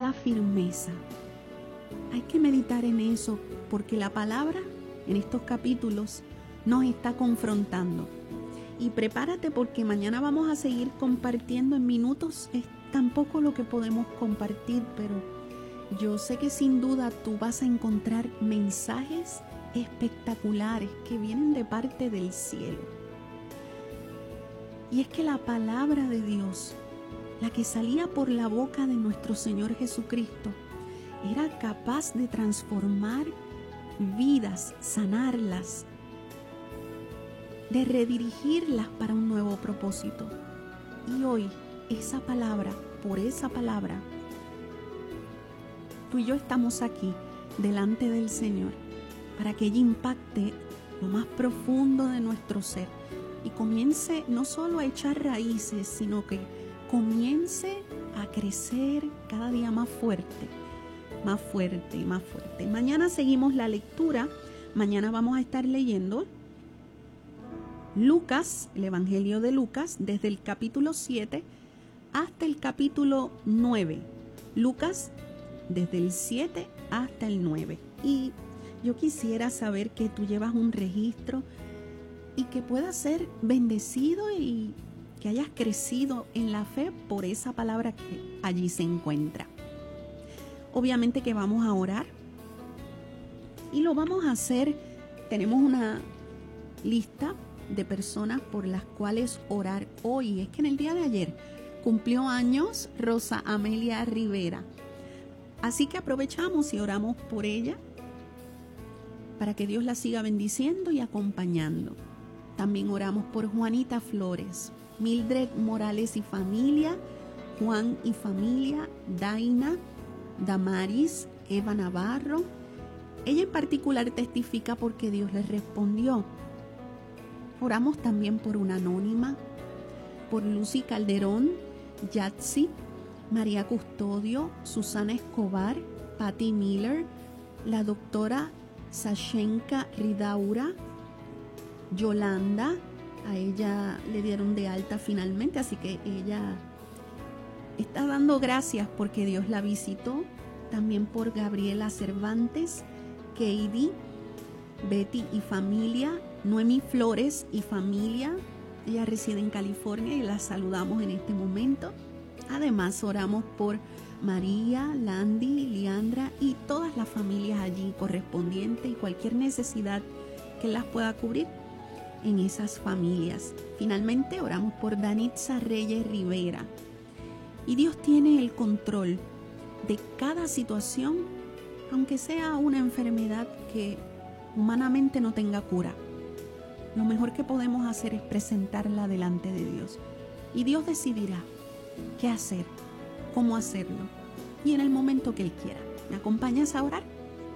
da firmeza. Hay que meditar en eso porque la palabra en estos capítulos nos está confrontando. Y prepárate porque mañana vamos a seguir compartiendo en minutos. Es tampoco lo que podemos compartir, pero yo sé que sin duda tú vas a encontrar mensajes espectaculares que vienen de parte del cielo. Y es que la palabra de Dios, la que salía por la boca de nuestro Señor Jesucristo, era capaz de transformar vidas, sanarlas, de redirigirlas para un nuevo propósito. Y hoy, esa palabra, por esa palabra, tú y yo estamos aquí, delante del Señor, para que ella impacte lo más profundo de nuestro ser y comience no solo a echar raíces, sino que comience a crecer cada día más fuerte y más fuerte. Mañana seguimos la lectura. Mañana vamos a estar leyendo Lucas, el Evangelio de Lucas, desde el capítulo 7 hasta el capítulo 9. Lucas, desde el 7 hasta el 9. Y yo quisiera saber que tú llevas un registro y que puedas ser bendecido y que hayas crecido en la fe por esa palabra que allí se encuentra. Obviamente que vamos a orar y lo vamos a hacer. Tenemos una lista de personas por las cuales orar hoy. Es que en el día de ayer cumplió años Rosa Amelia Rivera. Así que aprovechamos y oramos por ella para que Dios la siga bendiciendo y acompañando. También oramos por Juanita Flores, Mildred Morales y familia, Juan y familia, Daina, Damaris, Eva Navarro. Ella en particular testifica porque Dios le respondió. Oramos también por una anónima, por Lucy Calderón, Yatsi, María Custodio, Susana Escobar, Patty Miller, la doctora Sashenka Ridaura, Yolanda, a ella le dieron de alta finalmente, así que ella está dando gracias porque Dios la visitó. También por Gabriela Cervantes, Katie, Betty y familia, Noemi Flores y familia. Ella reside en California y la saludamos en este momento. Además oramos por María, Landy, Leandra y todas las familias allí correspondientes y cualquier necesidad que las pueda cubrir en esas familias. Finalmente oramos por Danitza Reyes Rivera. Y Dios tiene el control de cada situación, aunque sea una enfermedad que humanamente no tenga cura. Lo mejor que podemos hacer es presentarla delante de Dios. Y Dios decidirá qué hacer, cómo hacerlo y en el momento que Él quiera. ¿Me acompañas a orar?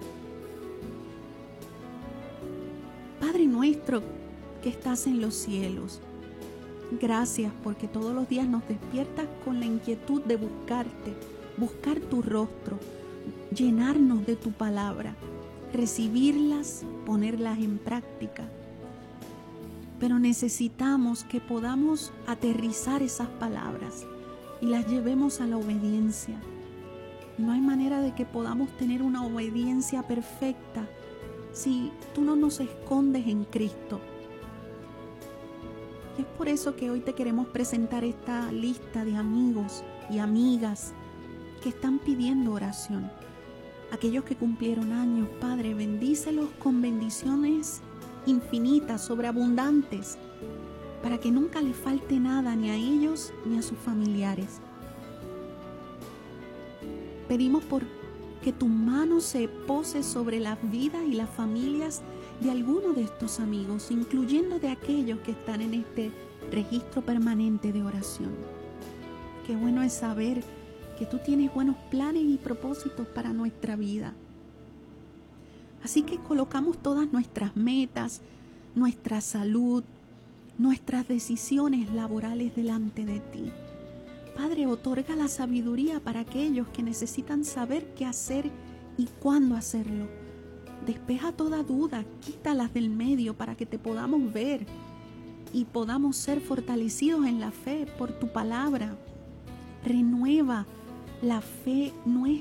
Padre nuestro que estás en los cielos, gracias porque todos los días nos despiertas con la inquietud de buscarte, buscar tu rostro, llenarnos de tu palabra, recibirlas, ponerlas en práctica. Pero necesitamos que podamos aterrizar esas palabras y las llevemos a la obediencia. No hay manera de que podamos tener una obediencia perfecta si tú no nos escondes en Cristo. Y es por eso que hoy te queremos presentar esta lista de amigos y amigas que están pidiendo oración. Aquellos que cumplieron años, Padre, bendícelos con bendiciones infinitas, sobreabundantes, para que nunca les falte nada ni a ellos ni a sus familiares. Pedimos por que tu mano se pose sobre las vidas y las familias de algunos de estos amigos, incluyendo de aquellos que están en este registro permanente de oración. Qué bueno es saber que tú tienes buenos planes y propósitos para nuestra vida. Así que colocamos todas nuestras metas, nuestra salud, nuestras decisiones laborales delante de ti. Padre, otorga la sabiduría para aquellos que necesitan saber qué hacer y cuándo hacerlo. Despeja toda duda, quítalas del medio para que te podamos ver y podamos ser fortalecidos en la fe por tu palabra. Renueva la fe nuestra